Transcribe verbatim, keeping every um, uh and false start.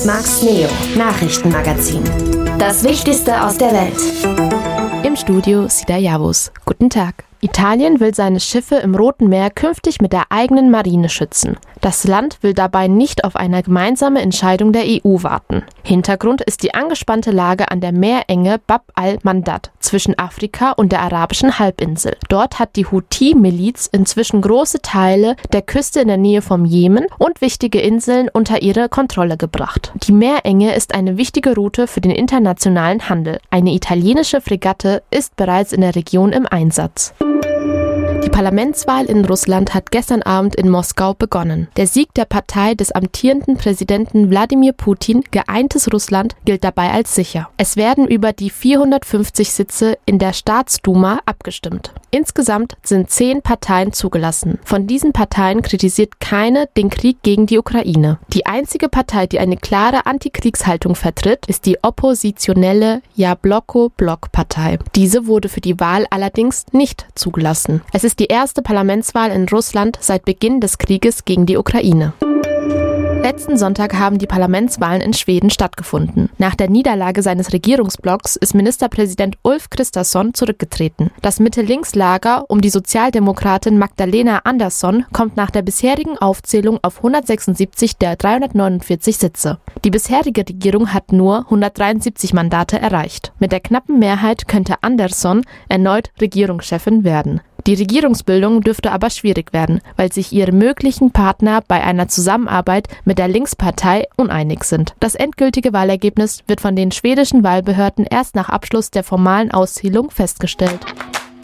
Marks Neo Nachrichtenmagazin. Das Wichtigste aus der Welt. Im Studio Sida Yavuz. Guten Tag. Italien will seine Schiffe im Roten Meer künftig mit der eigenen Marine schützen. Das Land will dabei nicht auf eine gemeinsame Entscheidung der E U warten. Hintergrund ist die angespannte Lage an der Meerenge Bab al-Mandab zwischen Afrika und der arabischen Halbinsel. Dort hat die Houthi-Miliz inzwischen große Teile der Küste in der Nähe vom Jemen und wichtige Inseln unter ihre Kontrolle gebracht. Die Meerenge ist eine wichtige Route für den internationalen Handel. Eine italienische Fregatte ist bereits in der Region im Einsatz. Die Parlamentswahl in Russland hat gestern Abend in Moskau begonnen. Der Sieg der Partei des amtierenden Präsidenten Wladimir Putin, Geeintes Russland, gilt dabei als sicher. Es werden über die vierhundertfünfzig Sitze in der Staatsduma abgestimmt. Insgesamt sind zehn Parteien zugelassen. Von diesen Parteien kritisiert keine den Krieg gegen die Ukraine. Die einzige Partei, die eine klare Antikriegshaltung vertritt, ist die oppositionelle Jabloko-Blok-Partei. Diese wurde für die Wahl allerdings nicht zugelassen. Es ist die erste Parlamentswahl in Russland seit Beginn des Krieges gegen die Ukraine. Letzten Sonntag haben die Parlamentswahlen in Schweden stattgefunden. Nach der Niederlage seines Regierungsblocks ist Ministerpräsident Ulf Kristersson zurückgetreten. Das Mitte-Links-Lager um die Sozialdemokratin Magdalena Andersson kommt nach der bisherigen Aufzählung auf hundertsechsundsiebzig der dreihundertneunundvierzig Sitze. Die bisherige Regierung hat nur hundertdreiundsiebzig Mandate erreicht. Mit der knappen Mehrheit könnte Andersson erneut Regierungschefin werden. Die Regierungsbildung dürfte aber schwierig werden, weil sich ihre möglichen Partner bei einer Zusammenarbeit mit der Linkspartei uneinig sind. Das endgültige Wahlergebnis wird von den schwedischen Wahlbehörden erst nach Abschluss der formalen Auszählung festgestellt.